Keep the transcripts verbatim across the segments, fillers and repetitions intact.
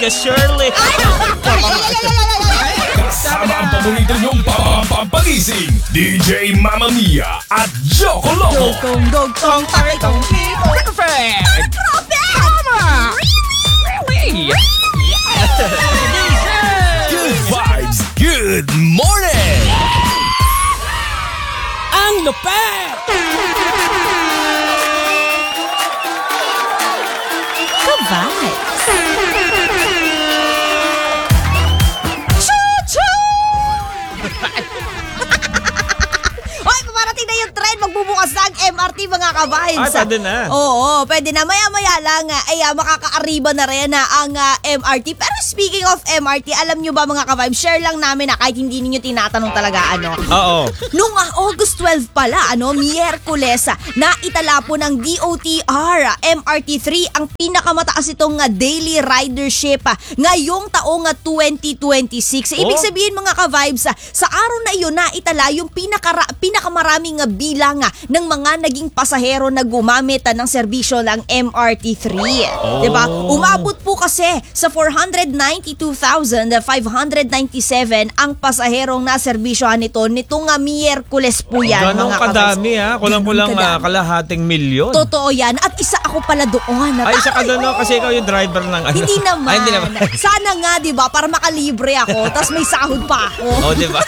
ka, Shirley. Kasama ang paborito niyong pampapagising, D J Mama Mia at Joko Loco. Dogtong, dogtong, takitong people. Perfect! Tama! Really? Good vibes, good morning! Ang lupet! Ka-vibes. Hoy, paparating na yung trend. Magbubukas na ang M R T, mga ka-vibes. Ay, pwede na. Oo, pwede na. Maya-maya lang, ay uh, makaka-arriba na rin na ang uh, M R T. Pero speaking of M R T, alam nyo ba, mga ka-vibes, share lang namin na kahit hindi ninyo tinatanong talaga, ano. Oo. Noong uh, August twelve pala, ano, Miyerkules, uh, naitala po ng D O T R, uh, M R T three, ang pinakamataas itong uh, daily ridership uh, ngayong taong uh, twenty twenty-six. Ibig Oh. sabihin, mga ka-vibes, uh, sa araw na iyon, naitala yung pinakara- pinakamaraming uh, bilang uh, ng mga naging pasahero na gumamit uh, ng serbisyo ng M R T three. Oh. Diba? Umabot po kasi sa four hundred ninety-two thousand five hundred ninety-seven ang pasaherong naserbisyohan nito nitong uh, Miyerkules po yan, Ganong mga ka-vibes. kadami, ha? Kulang-kulang Ganun uh, kadami. kalahating milyon. Totoo yan. At isa ako pala doon. Ay, isa ka doon, no? Oo. Kasi ikaw yung driver ng ano. Hindi naman. Ay, hindi naman. Sana nga, di ba? Para makalibre ako. Tapos may sahod pa ako. Oo, di ba?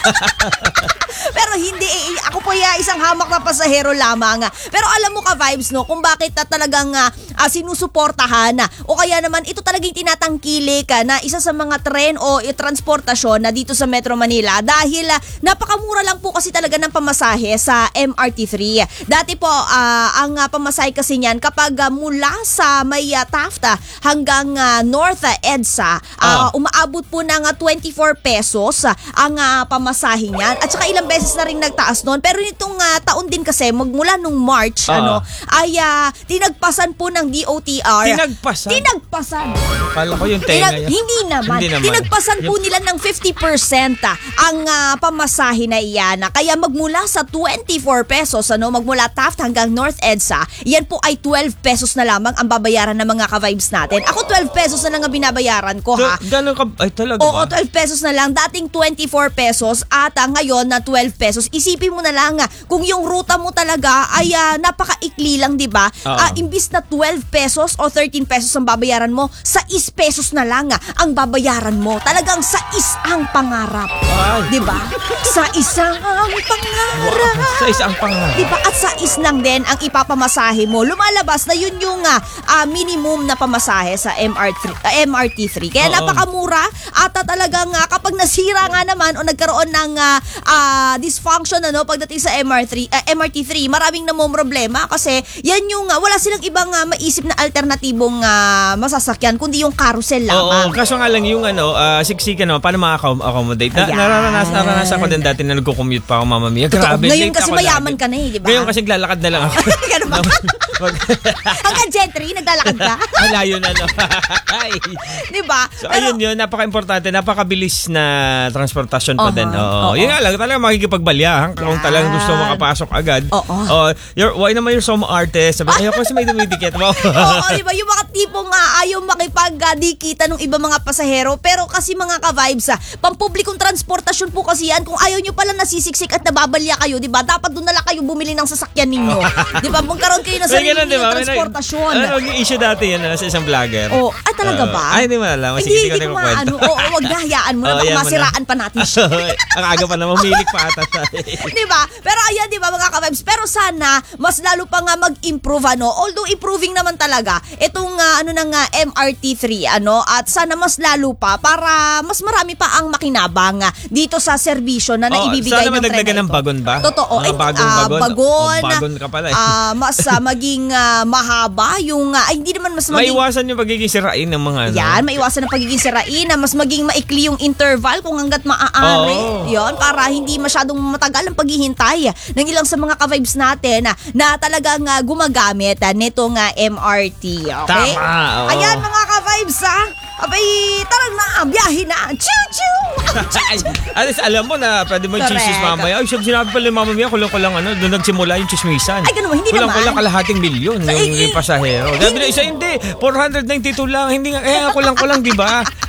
Pero hindi, eh, ako po ya isang hamak na pasahero lamang. Pero alam mo, ka-vibes, no, kung bakit na talagang uh, uh, sinusuportahan na o kaya naman ito talagang tinatangkilik uh, na isa sa mga tren o uh, transportasyon na dito sa Metro Manila dahil uh, napakamura lang po kasi talaga ng pamasahe sa M R T three. Dati po, uh, ang uh, pamasahe kasi niyan kapag uh, mula sa may uh, Taft uh, hanggang uh, North uh, EDSA, uh, Oh. umaabot po ng uh, twenty-four pesos uh, ang uh, pamasahe niyan. At saka ilang beses na rin nagtaas noon. Pero nitong uh, taon din kasi, magmula nung March, Ah. ano, ay uh, tinagpasan po ng D O T R. Tinagpasan? Tinagpasan. Kala ko yung tenga Tinag- yan. hindi naman. Hindi naman. Tinagpasan po nila ng fifty percent ah, ang uh, pamasahe na iyan. Kaya magmula sa twenty-four pesos, ano, magmula Taft hanggang North EDSA, yan po ay twelve pesos na lamang ang babayaran ng mga ka-vibes natin. Ako twelve pesos na lang ang binabayaran ko, So, ha. ganun ka, ay talaga Oo, ba? twelve pesos na lang. Dating twenty-four pesos at ah, ngayon na twelve pesos. Isipin mo na lang ah, kung yung ruta mo talaga ay ah, napaka-ikli lang, di ba? Oo. Ah, imbis na twelve pesos o thirteen pesos ang babayaran mo, sais pesos na lang ah, ang babayaran mo. Talagang sais ang pangarap. Ay. Di ba? Sa isang pangarap. Sa isang pangarap. Diba? At sais lang din ang ipapamasahe mo. Lumalabas na yun yung uh, uh, minimum na pamasahe sa M R three, uh, M R T three. Kaya Oo. napakamura at uh, talagang uh, kapag nasira nga naman o nagkaroon ng uh, uh, dysfunction ano, pagdating sa M R three, uh, M R T three, maraming namong problema kasi yan yung uh, wala silang ibang uh, maisip na alternatibong uh, masasakyan kundi yung carousel Oo, lamang. kaso nga lang yung ano, uh, siksikan naman, paano makaka-accommodate? Na, Ayan. naranasan, naranasan ko din dati na nagko-commute pa ako, Mama Mia. Totoo. Grabe, Ngayon late kasi ako mayaman lagi. ka na eh, di ba? Ngayon kasi naglalakad na lang ako. Ganun ba? Mag- Hanggang gentry, naglalakad ka? Malayo na, no? Ay. Di ba? So, ayun yun, napaka-importante, napakabilis na transportasyon pa Uh-huh. din. Oo. Oo. Yun nga lang, talagang makikipagbalyahan kung Yan. talagang gusto makapasok agad. Oo. Oh, you're, why naman you're so arte? Sabi, ayaw kasi may dumidikit mo. Oo, di ba? Yung mga tipong uh, ayaw makipag-dikita ng iba mga pasahero. Pero kasi mga ka-vibes, ah, pampublikong transportasyon po kasi yan. Kung ayaw nyo pala nasisiksik at nababalya kayo, di ba? Dapat doon na lang kayo bumili ng sasakyan ninyo. Di ba? Magkaroon kayo ng May sarili ganun, di ninyong ba? May nag- transportasyon. Ano, yung issue dati yun ah, sa isang vlogger. Oh, ay talaga Oo. ba? Ay, hindi mo alam. Sige, Hindi, sige, hindi ko ko kwento. maano. Oo, wag na, hayaan mo na. Oo, Baka yan mo na. masiraan pa natin siya. Ang aga pa na, mamilik pa ata siya. Di ba? Pero ayan, di ba mga ka-vibes? Pero sana, mas lalo pa nga mag-improve, ano? Although improving naman talaga, itong uh, ano ng uh, M R T three, ano? At sana mas lalo pa para mas marami pa ang makinabang uh, dito sa serbisyo na Oh, naibibigay sana ng tren madagdagan na ng ito. bagon ba? Totoo. Mga And, bagong ah, bagon. bagon. Oh, bagon ka pala eh. ah, mas uh, maging uh, mahaba yung, uh, ay, hindi naman mas maging... Maiwasan yung pagiging sirain ng mga ano. Yan, maiwasan ang pagiging sirain, na mas maging maikli yung interval kung hanggat maaari. Oo. Yon, para hindi masyadong matagal ang paghihintay ng ilang sa mga ka-vibes natin na, na talagang uh, gumagamit uh, nitong uh, M R T. Okay? Tama, oo. Ayan mga ka-vibes ha. Abay, tara na, biyahe na. Choo-choo! Ay, at least alam mo na pwede mo yung Correct. chismis mamaya. Ay, sinabi pala ni Mama Mia, kulang-kulang ano, doon nagsimula yung chismisan. Ay, ganun ba? Hindi kulang-kulang naman. kalahating milyon Sa- yung, eh, yung pasahero. Sabi na isa, hindi, four hundred ninety-two lang. Hindi nga, eh, kulang-kulang, di ba?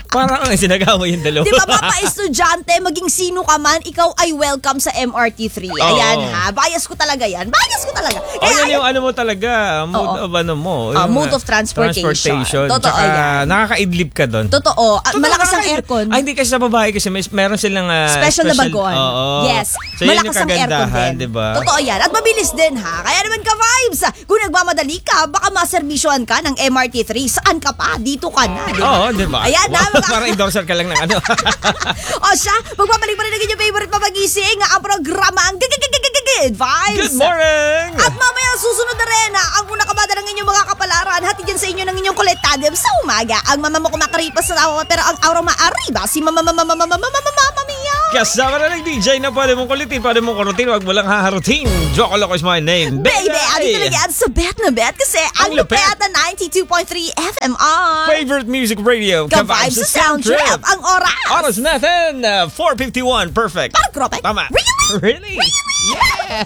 Parang ang sinagawa yung dalawa. Di ba, mapa-estudyante, maging sino ka man, ikaw ay welcome sa M R T three. Ayan Oo. ha, bias ko talaga yan. Bias ko talaga. O Kaya, yan yung ano mo talaga, mode Oo. of ano mo. Ah, yung, mode of transportation. Transportation. Totoo Tsaka yan. nakakaidlip ka doon. Totoo. Ah, Totoo, malakas ang nakakaidlip. aircon. Ay, hindi kasi sa babae kasi may, meron silang ah, Special na bagon. Oo. Yes. So, yun Malakas yung ang aircon kagandahan, din. diba? Totoo yan. At mabilis din ha. Kaya naman ka vibes. Kung nagmamadali ka, baka maservisyohan ka ng M R T three. Saan ka pa? Dito ka na. Diba? Oo, di ba? Ayan na. Mga... Parang endorser ka lang ng ano. o siya, magbabalik pa rin ang inyong favorite mapagising. Ang programa ang Good Vibes. Good morning! At mamaya susunod na rin ah, ang una kamada ng inyong mga kapalaran. Hatid yan sa inyo ng inyong kulit tandem sa umaga. Ang mama mo kumakaripas sa tawa pero ang aura maariba si mama mama mama mama mama mama Mia. Kasama na ng D J na pwede mong kulitin, pwede mong kurutin, wag mo lang haharutin. Joko Loco is my name. Baby, andito lang yan sa bet na bet kasi ang Ang lupet. lupet na ninety-two point three F M R. Favorite music radio. Ka-vibes sa sound trip. Ang oras. Oras natin, uh, four fifty-one. Perfect. Parang kropek. Tama. Really? Really? Yeah!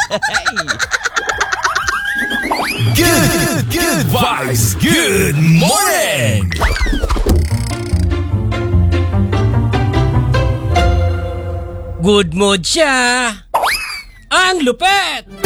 Good, good vibes. Good morning. Good mood siya. Ang lupet!